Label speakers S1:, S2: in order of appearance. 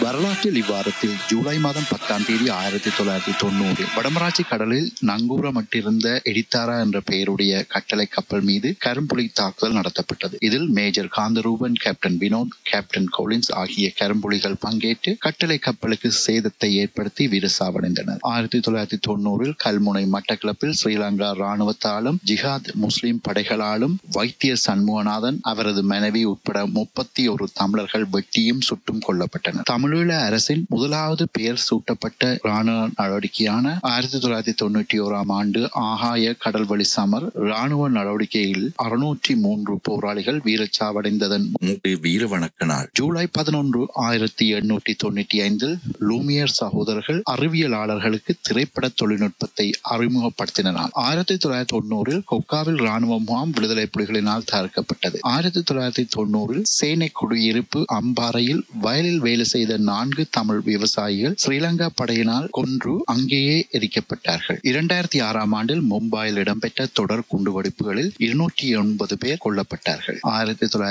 S1: வரலாற்றில் இவ்வாரத்தில் ஜூலை மாதம் 10ஆம் தேதி 1990 வடமராட்சி கடலில் நங்கூரமிட்டிருந்த எடித்தாரா என்ற பெயருடைய கட்டளை கப்பல் மீது கரும்புலி தாக்குதல் நடத்தப்பட்டது. இதில் major Kantharuban, captain Vinod, captain Collins ஆகிய கரும்புலிகள் பங்கேற்று கட்டளை கப்பலுக்கு சேதத்தை ஏற்படுத்தி வீரசாவடைந்தனர். 1990 கல்முனை மட்டக்களப்பில் ஸ்ரீலங்கா இராணுவத்தாலும் ஜிஹாத் முஸ்லிம் படைகளாலும் வைத்தியர் சண்முகநாதன், அவரது மனைவி உட்பட 31 தமிழர்கள் வெட்டியும் சுட்டும் கொல்லப்பட்டனர். தமிழீழ அரசின் முதலாவது பெயர் சூட்டப்பட்ட இராணுவ நடவடிக்கையான 1991ஆம் ஆண்டு ஆகாய கடல்வழி சமர் இராணுவ நடவடிக்கையில் 603 போராளிகள் வீரச்சாவடைந்ததன் வீர வணக்க நாள். ஜூலை 11, 1895 லூமியர் சகோதரர்கள் அறிவியலாளர்களுக்கு திரைப்பட தொழில்நுட்பத்தை அறிமுகப்படுத்தின நாள். 1990 கொக்காவில் இராணுவ முகாம் விடுதலை புலிகளினால் தகர்க்கப்பட்டது. 1990 சேனை குடியிருப்பு அம்பாறையில் வயலில் வேலை செய்த 4 தமிழ் விவசாயிகள் ஸ்ரீலங்கா படையினால் கொன்று அங்கேயே எரிக்கப்பட்டார்கள். 2006ஆம் ஆண்டில் மும்பாயில் இடம்பெற்ற தொடர் குண்டுவெடிப்புகளில் 209 பேர் கொல்லப்பட்டார்கள்.